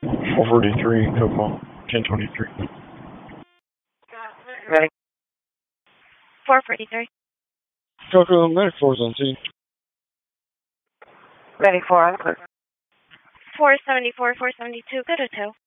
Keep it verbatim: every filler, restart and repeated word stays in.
four forty-three, Coco, ten twenty-three. Ready? four forty-three. Coco, medic force on scene. Ready for on clear. four seventy-four, four seventy-two, good to two.